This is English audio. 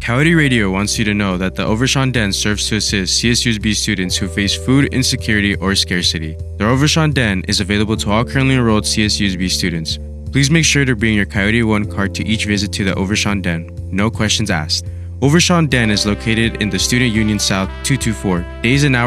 Coyote Radio wants you to know that the Overshawn Den serves to assist CSUSB students who face food insecurity or scarcity. The Overshawn Den is available to all currently enrolled CSUSB students. Please make sure to bring your Coyote One card to each visit to the Overshawn Den. No questions asked. Overshawn Den is located in the Student Union South 224. Days and hours